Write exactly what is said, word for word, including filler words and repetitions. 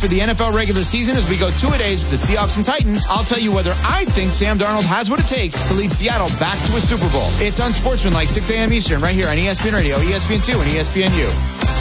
after the N F L regular season as we go two-a-days with the Seahawks and Titans. I'll tell you whether I think Sam Darnold has what it takes to lead Seattle back to a Super Bowl. It's Unsportsmanlike, six a.m. Eastern, right here on E S P N Radio, E S P N two, and E S P N U.